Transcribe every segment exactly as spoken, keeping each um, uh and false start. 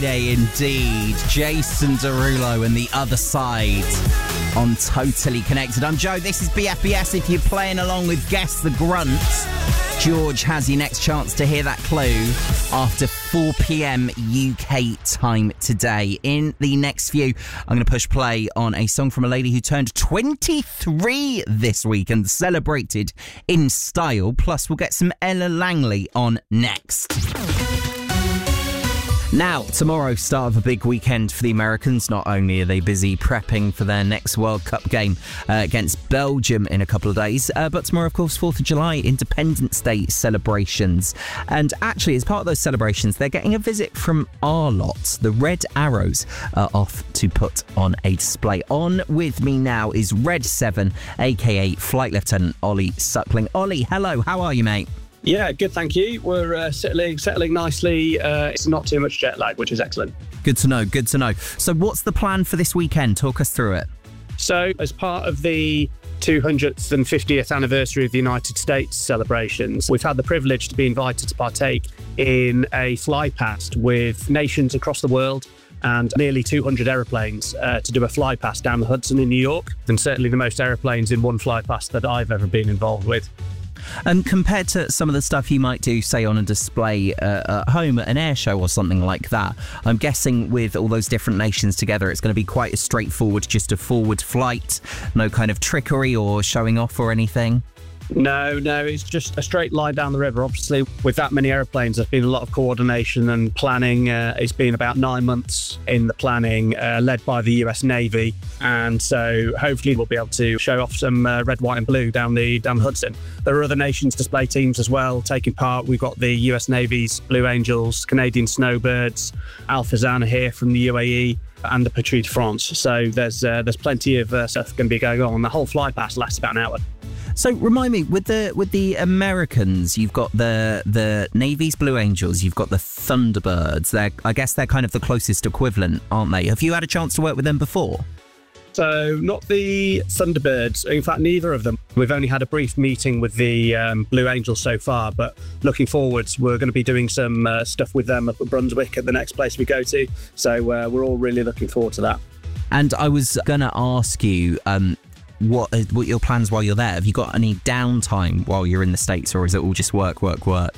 Day indeed. Jason Derulo and The Other Side on Totally Connected. I'm Joe, this is B F B S. If you're playing along with Guess the Grunt, George has your next chance to hear that clue after four p.m. U K time today. In the next few, I'm going to push play on a song from a lady who turned twenty-three this week and celebrated in style. Plus, we'll get some Ella Langley on next. Now, tomorrow, start of a big weekend for the Americans. Not only are they busy prepping for their next World Cup game uh, against Belgium in a couple of days, uh, but tomorrow, of course, fourth of July, Independence Day celebrations. And actually, as part of those celebrations, they're getting a visit from our lot. The Red Arrows are off to put on a display. On with me now is Red seven, a k a. Flight Lieutenant Ollie Suckling. Ollie, hello, how are you, mate? Yeah, good, thank you. We're uh, settling settling nicely. Uh, it's not too much jet lag, which is excellent. Good to know, good to know. So what's the plan for this weekend? Talk us through it. So, as part of the two hundred fiftieth anniversary of the United States celebrations, we've had the privilege to be invited to partake in a fly past with nations across the world and nearly two hundred aeroplanes uh, to do a fly past down the Hudson in New York, and certainly the most aeroplanes in one fly past that I've ever been involved with. And compared to some of the stuff you might do, say, on a display uh, at home at an air show or something like that, I'm guessing with all those different nations together, it's going to be quite a straightforward, just a forward flight, no kind of trickery or showing off or anything. No, no, it's just a straight line down the river. Obviously, with that many aeroplanes, there's been a lot of coordination and planning. Uh, it's been about nine months in the planning, uh, led by the U S Navy. And so hopefully we'll be able to show off some uh, red, white and blue down the down the Hudson. There are other nations' display teams as well taking part. We've got the U S Navy's Blue Angels, Canadian Snowbirds, Al Fazana here from the U A E, and the Patrie de France. So there's uh, there's plenty of uh, stuff going to be going on. The whole fly past lasts about an hour. So remind me, with the with the Americans, you've got the the Navy's Blue Angels, you've got the Thunderbirds. They're, I guess they're kind of the closest equivalent, aren't they? Have you had a chance to work with them before? So not the Thunderbirds. In fact, neither of them. We've only had a brief meeting with the um, Blue Angels so far, but looking forwards, we're going to be doing some uh, stuff with them up at Brunswick at the next place we go to. So uh, we're all really looking forward to that. And I was going to ask you, um, What what your plans while you're there? Have you got any downtime while you're in the States, or is it all just work, work, work?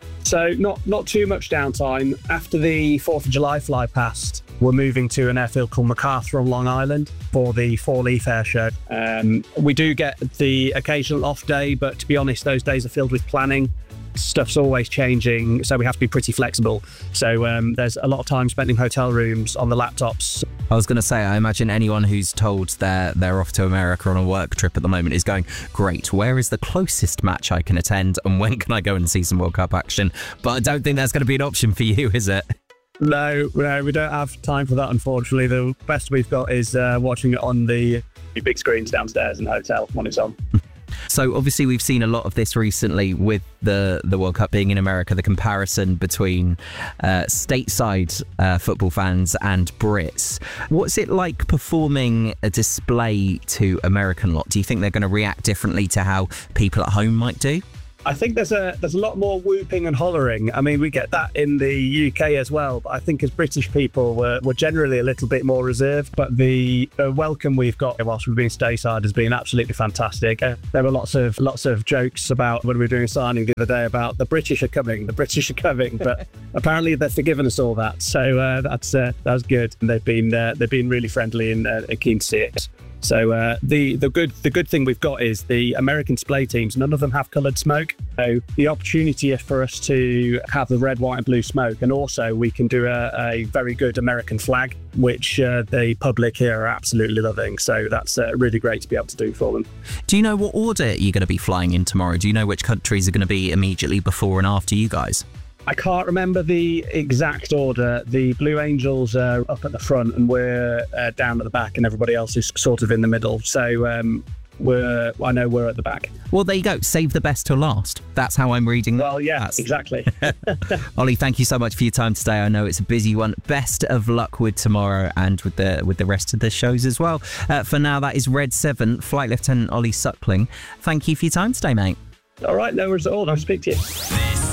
So not not too much downtime. After the fourth of July fly past, we're moving to an airfield called MacArthur on Long Island for the Four Leaf Air Show. Um, we do get the occasional off day, but to be honest, those days are filled with planning. Stuff's always changing, so we have to be pretty flexible. So um, there's a lot of time spent in hotel rooms on the laptops. I was going to say, I imagine anyone who's told they're, they're off to America on a work trip at the moment is going, great, where is the closest match I can attend and when can I go and see some World Cup action? But I don't think that's going to be an option for you, is it? No, no, we don't have time for that, unfortunately. The best we've got is uh, watching it on the big screens downstairs in the hotel when it's on. So obviously we've seen a lot of this recently with the, the World Cup being in America, the comparison between uh, stateside uh, football fans and Brits. What's it like performing a display to American lot? Do you think they're going to react differently to how people at home might do? I think there's a there's a lot more whooping and hollering. I mean, we get that in the U K as well, but I think as British people, we're, we're generally a little bit more reserved. But the, the welcome we've got whilst we've been stateside has been absolutely fantastic. Uh, there were lots of lots of jokes about when we were doing a signing the other day about the British are coming, the British are coming, but apparently they've forgiven us all that. So uh, that's uh, that's good. And they've been uh, they've been really friendly and uh, keen to see it. So uh, the the good the good thing we've got is the American display teams. None of them have coloured smoke. So the opportunity is for us to have the red, white, and blue smoke, and also we can do a, a very good American flag, which uh, the public here are absolutely loving. So that's uh, really great to be able to do for them. Do you know what order you're going to be flying in tomorrow? Do you know which countries are going to be immediately before and after you guys? I can't remember the exact order. The Blue Angels are up at the front and we're uh, down at the back, and everybody else is sort of in the middle. So um, we're, I know we're at the back. Well, there you go. Save the best till last. That's how I'm reading that. Well, yeah, That's... exactly. Ollie, thank you so much for your time today. I know it's a busy one. Best of luck with tomorrow and with the with the rest of the shows as well. Uh, for now, that is Red seven, Flight Lieutenant Ollie Suckling. Thank you for your time today, mate. All right, no worries at all. Nice to speak to you.